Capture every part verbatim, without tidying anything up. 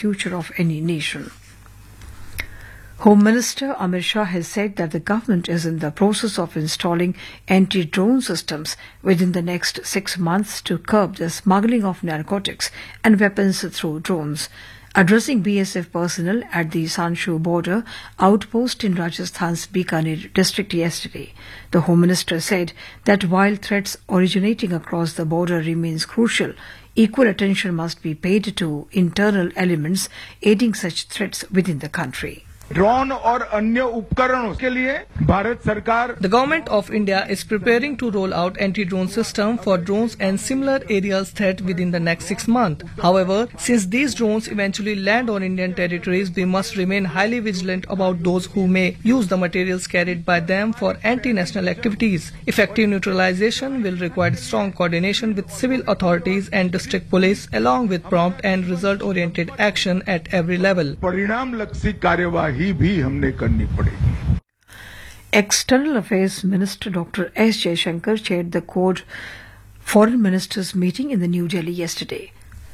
future of any nation. Home Minister Amit Shah has said that the government is in the process of installing anti-drone systems within the next six months to curb the smuggling of narcotics and weapons through drones. Addressing B S F personnel at the Sanshu border outpost in Rajasthan's Bikaner district yesterday, the Home Minister said that while threats originating across the border remains crucial, equal attention must be paid to internal elements aiding such threats within the country. Drone और अन्य उपकरणों के लिए भारत सरकार The government of India is preparing to roll out anti-drone system for drones and similar areas threat within the next six months. However, since these drones eventually land on Indian territories, we must remain highly vigilant about those who may use the materials carried by them for anti-national activities. Effective neutralization will require strong coordination with civil authorities and district police, along with prompt and result-oriented action at every level. परिणामलक्षी कार्यवाही भी हमने करनी पड़ेगी. External Affairs Minister Doctor S. Jaishankar chaired the Quad Foreign Ministers meeting in the New Delhi yesterday.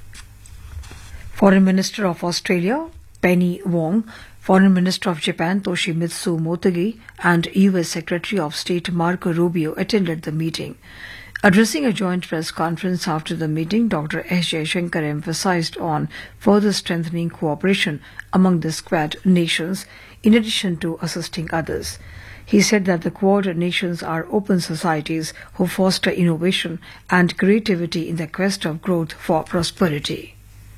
Foreign Minister of Australia Penny Wong, Foreign Minister of Japan Toshimitsu Motegi, and U S Secretary of State Marco Rubio attended the meeting. Addressing a joint press conference after the meeting, Doctor S. Jaishankar emphasized on further strengthening cooperation among the Quad nations in addition to assisting others. He said that the Quad nations are open societies who foster innovation and creativity in the quest of growth for prosperity.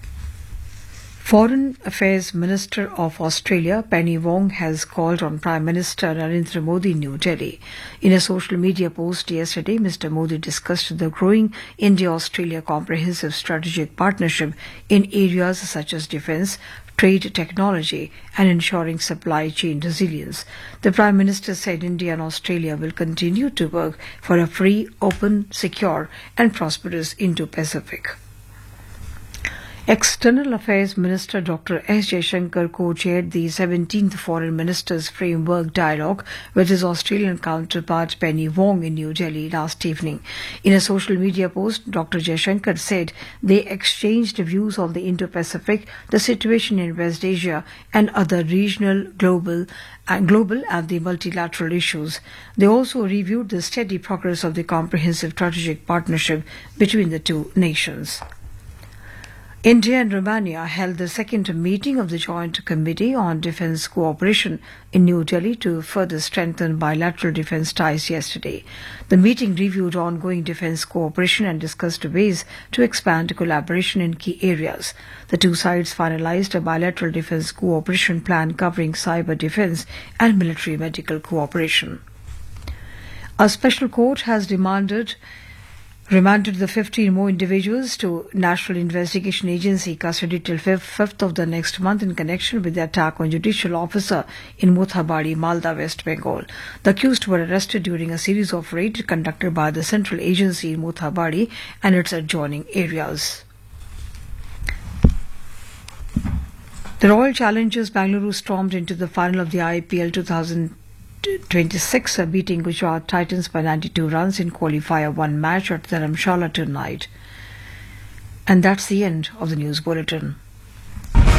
Foreign Affairs Minister of Australia Penny Wong has called on Prime Minister Narendra Modi in New Delhi. In a social media post yesterday, Mister Modi discussed the growing India-Australia comprehensive strategic partnership in areas such as defence, trade, technology, and ensuring supply chain resilience. The Prime Minister said India and Australia will continue to work for a free, open, secure, and prosperous Indo-Pacific. External Affairs Minister Doctor S. Jaishankar co-chaired the seventeenth Foreign Ministers Framework Dialogue with his Australian counterpart Penny Wong in New Delhi last evening. In a social media post, Doctor Jaishankar said they exchanged views on the Indo-Pacific, the situation in West Asia, and other regional, global, and global and the multilateral issues. They also reviewed the steady progress of the comprehensive strategic partnership between the two nations. India and Romania held the second meeting of the Joint Committee on Defence Cooperation in New Delhi to further strengthen bilateral defence ties yesterday. The meeting reviewed ongoing defence cooperation and discussed ways to expand collaboration in key areas. The two sides finalised a bilateral defence cooperation plan covering cyber defence and military medical cooperation. A special court has demanded remanded the fifteen more individuals to National Investigation Agency custody till fifth of the next month in connection with the attack on judicial officer in Mothabari, Malda, West Bengal. The accused were arrested during a series of raids conducted by the central agency in Mothabari and its adjoining areas. The Royal Challengers Bangalore stormed into the final of the I P L twenty twenty-six, beating Gujarat Titans by ninety-two runs in qualifier one match at Dharamshala tonight. And that's the end of the news bulletin.